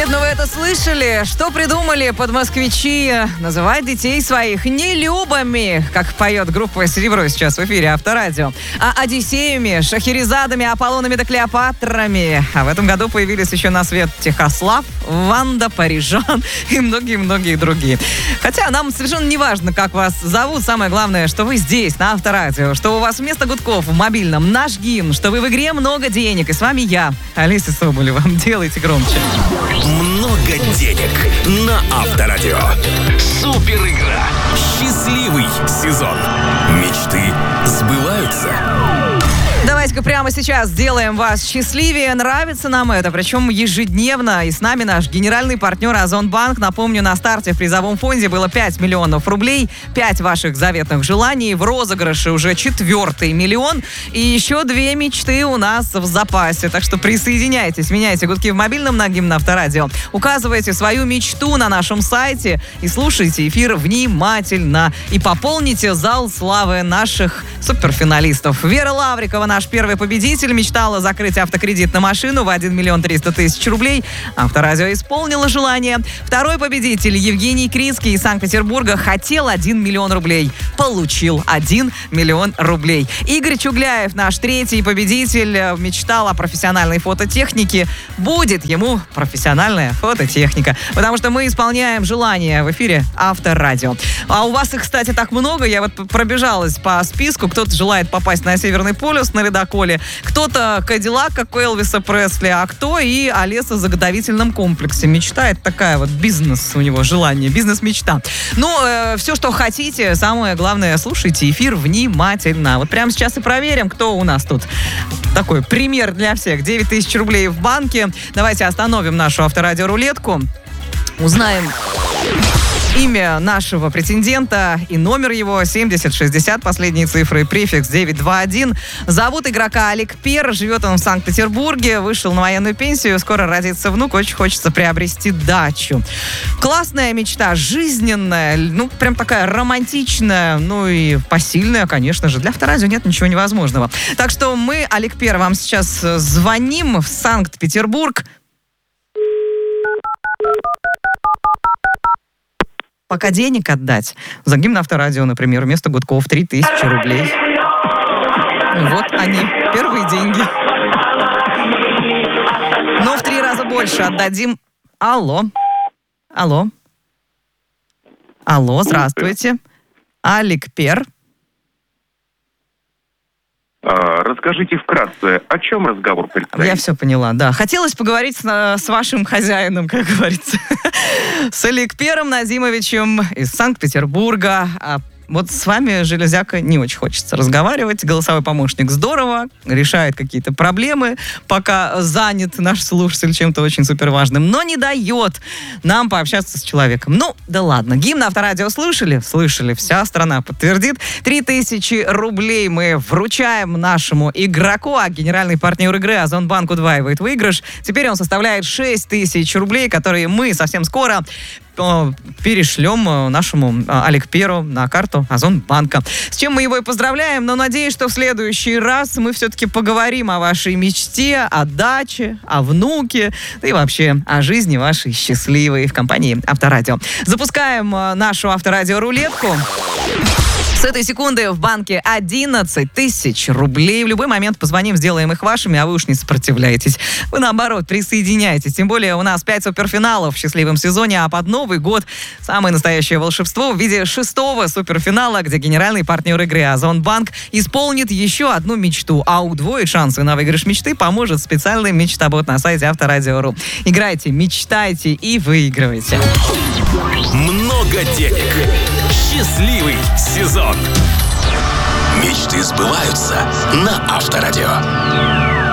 Наверное, вы это слышали. Что придумали подмосквичи называть детей своих не Любами, как поет группа «Серебро» сейчас в эфире Авторадио, а Одиссеями, Шахерезадами, Аполлонами да Клеопатрами. А в этом году появились еще на свет Тихослав, Ванда, Парижан и многие-многие другие. Хотя нам совершенно не важно, как вас зовут. Самое главное, что вы здесь, на Авторадио, что у вас вместо гудков в мобильном наш гимн, что вы в игре много денег. И с вами я, Олеся Соболева. Делайте громче. Много денег на Авторадио. Супер игра. Счастливый сезон. Мечты сбываются. Давайте-ка прямо сейчас сделаем вас счастливее. Нравится нам это, причем ежедневно. И с нами наш генеральный партнер Озонбанк. Напомню, на старте в призовом фонде было 5 миллионов рублей. 5 ваших заветных желаний. В розыгрыше уже 4-й миллион. И еще 2 мечты у нас в запасе. Так что присоединяйтесь, меняйте гудки в мобильном на гимн Авторадио. Указывайте свою мечту на нашем сайте и слушайте эфир внимательно. И пополните зал славы наших суперфиналистов. Вера Лаврикова, наш первый победитель, мечтала закрыть автокредит на машину в 1 миллион 300 тысяч рублей. Авторадио исполнило желание. Второй победитель Евгений Крицкий из Санкт-Петербурга хотел 1 миллион рублей. Получил 1 миллион рублей. Игорь Чугляев, наш третий победитель, мечтал о профессиональной фототехнике. Будет ему профессиональная фототехника. Потому что мы исполняем желания в эфире Авторадио. А у вас их, кстати, так много. Я вот пробежалась по списку. Кто-то желает попасть на Северный полюс на ледоколе, кто-то Кадиллак, как у Элвиса Пресли, а кто и о лесозаготовительном комплексе. Мечтает такая вот бизнес у него, желание, бизнес-мечта. Ну, все, что хотите, самое главное, слушайте эфир внимательно. Вот прямо сейчас и проверим, кто у нас тут. Такой пример для всех. 9 тысяч рублей в банке. Давайте остановим нашу авторадиорулетку. Узнаем имя нашего претендента и номер его 7060, последние цифры, префикс 921. Зовут игрока Олег Пер, живет он в Санкт-Петербурге, вышел на военную пенсию, скоро родится внук, очень хочется приобрести дачу. Классная мечта, жизненная, ну, прям такая романтичная, ну и посильная, конечно же. Для Авторадио нет ничего невозможного. Так что мы, Олег Пер, вам сейчас звоним в Санкт-Петербург. Пока денег отдать. За гимн Авторадио, например, вместо гудков 3000 рублей. Вот они, первые деньги. Но в 3 раза больше отдадим. Алло. Алло, здравствуйте. Олег Пер. Расскажите вкратце, о чем разговор предстоит? Я все поняла, да. Хотелось поговорить с вашим хозяином, как говорится, с Олег Пером Назимовичем из Санкт-Петербурга. Вот с вами, железяка, не очень хочется разговаривать. Голосовой помощник здорово, решает какие-то проблемы, пока занят наш слушатель чем-то очень суперважным, но не дает нам пообщаться с человеком. Ну, да ладно. Гимн Авторадио слышали? Слышали. Вся страна подтвердит. 3000 рублей мы вручаем нашему игроку, а генеральный партнер игры Озонбанк удваивает выигрыш. Теперь он составляет 6000 рублей, которые мы совсем скоро перешлем нашему Олег Перу на карту Озонбанка. С чем мы его и поздравляем, но надеюсь, что в следующий раз мы все-таки поговорим о вашей мечте, о даче, о внуке, да и вообще о жизни вашей счастливой в компании Авторадио. Запускаем нашу Авторадио-рулетку. С этой секунды в банке 11 тысяч рублей. В любой момент позвоним, сделаем их вашими, а вы уж не сопротивляйтесь. Вы, наоборот, присоединяйтесь. Тем более у нас 5 суперфиналов в счастливом сезоне, а под Новый год самое настоящее волшебство в виде 6-го суперфинала, где генеральный партнер игры Озонбанк исполнит еще одну мечту, а удвоить шансы на выигрыш мечты поможет специальный мечтобот на сайте Авторадио.ру. Играйте, мечтайте и выигрывайте. Много денег. Счастливый сезон. Мечты сбываются на Авторадио.